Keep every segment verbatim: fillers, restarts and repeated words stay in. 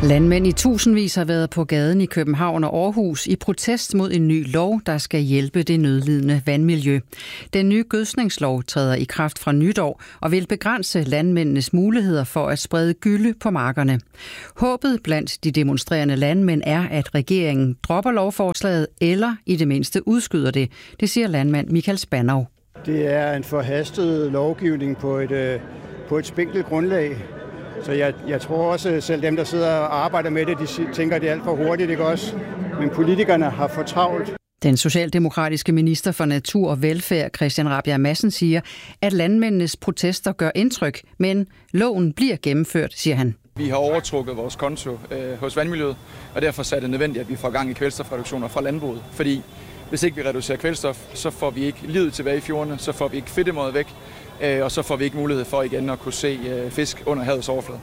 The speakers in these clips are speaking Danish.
Landmænd i tusindvis har været på gaden i København og Aarhus i protest mod en ny lov, der skal hjælpe det nødlidende vandmiljø. Den nye gødskningslov træder i kraft fra nytår og vil begrænse landmændenes muligheder for at sprede gylle på markerne. Håbet blandt de demonstrerende landmænd er, at regeringen dropper lovforslaget eller i det mindste udskyder det. Det siger landmand Michael Spanov. Det er en forhastet lovgivning på et, på et spinkelt grundlag. Så jeg, jeg tror også, selv dem, der sidder og arbejder med det, de tænker, det er alt for hurtigt, ikke også? Men politikerne har for travlt. Den socialdemokratiske minister for Natur og Velfærd, Christian Rabjerg Madsen, siger, at landmændenes protester gør indtryk, men loven bliver gennemført, siger han. Vi har overtrukket vores konto øh, hos vandmiljøet, og derfor er det nødvendigt, at vi får gang i kvælstofreduktioner fra landbruget. Fordi hvis ikke vi reducerer kvælstof, så får vi ikke livet tilbage i fjordene, så får vi ikke fedtemøget væk, og så får vi ikke mulighed for igen at kunne se fisk under havets overflade.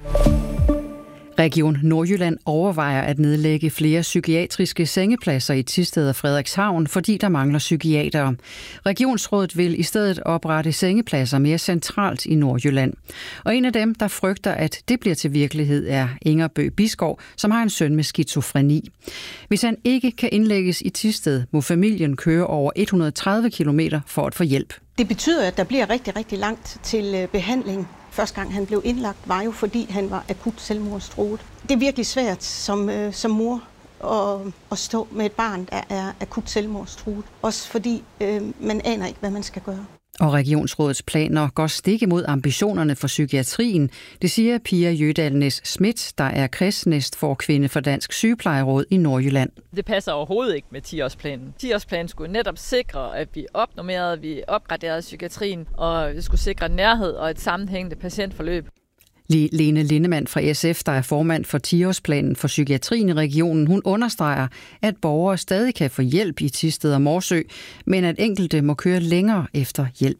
Region Nordjylland overvejer at nedlægge flere psykiatriske sengepladser i Thisted og Frederikshavn, fordi der mangler psykiatere. Regionsrådet vil i stedet oprette sengepladser mere centralt i Nordjylland. Og en af dem, der frygter, at det bliver til virkelighed, er Inger Bøgh Bisgaard, som har en søn med skizofreni. Hvis han ikke kan indlægges i Thisted, må familien køre over et hundrede og tredive kilometer for at få hjælp. Det betyder, at der bliver rigtig, rigtig langt til behandling. Første gang han blev indlagt, var jo fordi han var akut selvmordstruet. Det er virkelig svært som, øh, som mor at, at stå med et barn, der er akut selvmordstruet. Også fordi øh, man aner ikke, hvad man skal gøre. Og Regionsrådets planer går stik imod ambitionerne for psykiatrien. Det siger Pia Jødal Næs Schmidt, der er kredsnæstforkvinde for Dansk Sygeplejeråd i Nordjylland. Det passer overhovedet ikke med ti-årsplanen. ti-årsplanen skulle netop sikre, at vi opnormerede, at vi opgraderede psykiatrien, og vi skulle sikre nærhed og et sammenhængende patientforløb. Lene Lindemann fra S F, der er formand for ti-årsplanen for psykiatrien i regionen, hun understreger, at borgere stadig kan få hjælp i Thisted og Morsø, men at enkelte må køre længere efter hjælp.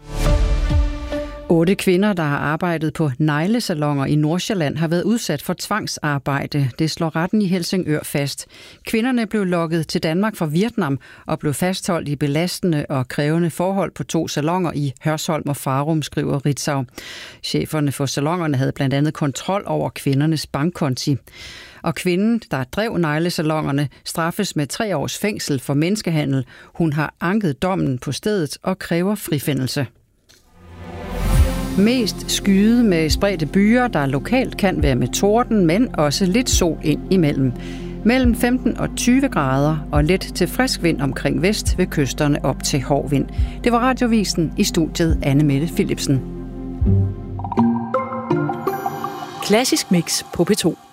Otte kvinder, der har arbejdet på neglesaloner i Nordsjælland, har været udsat for tvangsarbejde. Det slår retten i Helsingør fast. Kvinderne blev lokket til Danmark fra Vietnam og blev fastholdt i belastende og krævende forhold på to saloner i Hørsholm og Farum, skriver Ritzau. Cheferne for salonerne havde blandt andet kontrol over kvindernes bankkonti. Og kvinden, der drev neglesalonerne, straffes med tre års fængsel for menneskehandel. Hun har anket dommen på stedet og kræver frifindelse. Mest skyde med spredte byer, der lokalt kan være med torden, men også lidt sol ind imellem. Mellem femten og tyve grader og let til frisk vind omkring vest ved kysterne op til hård vind. Det var Radiovisen, i studiet Anne Mette Philipsen. Klassisk mix på P to.